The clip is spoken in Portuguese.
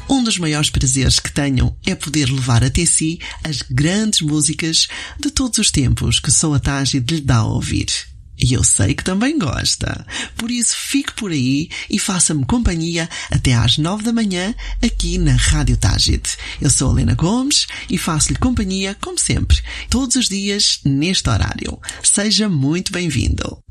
Um dos maiores prazeres que tenho é poder levar até si as grandes músicas de todos os tempos que sou a Tágide de lhe dar a ouvir. E eu sei que também gosta. Por isso, fique por aí e faça-me companhia até às 9 da manhã aqui na Rádio Tágide. Eu sou a Helena Gomes e faço-lhe companhia, como sempre, todos os dias neste horário. Seja muito bem-vindo.